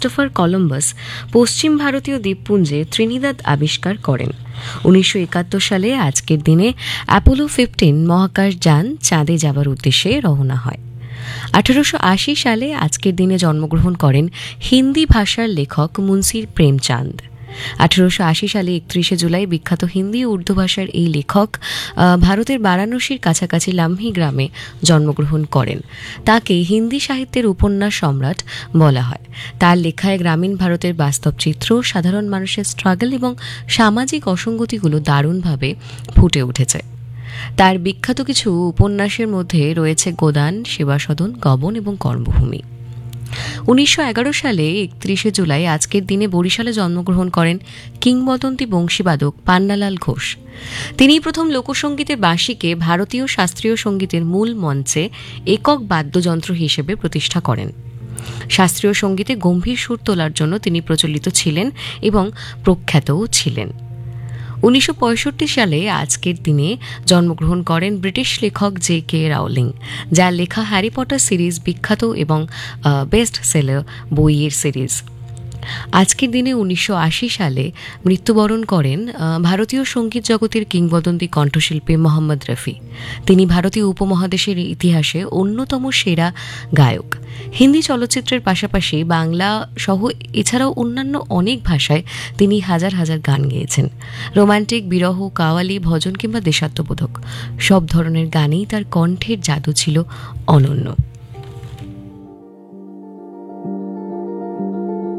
Christopher Columbus পশ্চিম ভারতীয় দ্বীপপুঞ্জে Trinidad আবিষ্কার করেন। 1971 সালে আজকের দিনে অ্যাপোলো 15 মহাকাশ যান চাঁদে যাবার উদ্দেশ্যে রওনা হয়। 1880 সালে আজকের দিনে জন্মগ্রহণ করেন হিন্দি ভাষার লেখক মুন্সি প্রেমচাঁদ। 1880 সালে 31 জুলাই বিখ্যাত হিন্দি ও উর্দু ভাষার এই লেখক ভারতের বারাণসীর কাছাকাছি লামহি গ্রামে জন্মগ্রহণ করেন। তাকে হিন্দি সাহিত্যের উপন্যাস সম্রাট বলা হয়। তার লেখায় গ্রামীণ ভারতের বাস্তব চিত্র, সাধারণ মানুষের স্ট্রাগল এবং সামাজিক অসঙ্গতিগুলো দারুণভাবে ফুটে উঠেছে। তার বিখ্যাত কিছু উপন্যাসের মধ্যে রয়েছে গোদান, সেবাসদন, গবন এবং কর্মভূমি। 1911 সালে 31 জুলাই আজকের দিনে বরিশালে জন্মগ্রহণ করেন কিংবদন্তি বংশীবাদক পান্নালাল ঘোষ। তিনি প্রথম লোকসঙ্গীতের বাঁশিকে ভারতীয় শাস্ত্রীয় সঙ্গীতের মূল মঞ্চে একক বাদ্যযন্ত্র হিসেবে প্রতিষ্ঠা করেন। শাস্ত্রীয় সঙ্গীতে গম্ভীর সুর তোলার জন্য তিনি প্রচলিত ছিলেন এবং প্রখ্যাতও ছিলেন। 1965 সালে আজকের দিনে জন্মগ্রহণ করেন ব্রিটিশ লেখক জে.কে. রাউলিং, যার লেখা হ্যারি পটার সিরিজ বিখ্যাত এবং বেস্ট সেলার বইয়ের সিরিজ। আজকের দিনে 1980 সালে মৃত্যুবরণ করেন ভারতীয় সঙ্গীত জগতের কিংবদন্তি কণ্ঠশিল্পী মোহাম্মদ রফি। তিনি ভারতীয় উপমহাদেশের ইতিহাসে অন্যতম সেরা গায়ক। হিন্দি চলচ্চিত্রের পাশাপাশি বাংলা সহ এছাড়াও অন্যান্য অনেক ভাষায় তিনি হাজার হাজার গান গেয়েছেন। রোমান্টিক, বিরহ, কাওয়ালি, ভজন কিংবা দেশাত্মবোধক সব ধরনের গানেই তার কণ্ঠের জাদু ছিল অনন্য।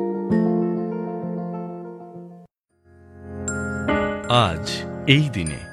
আজ এই দিনে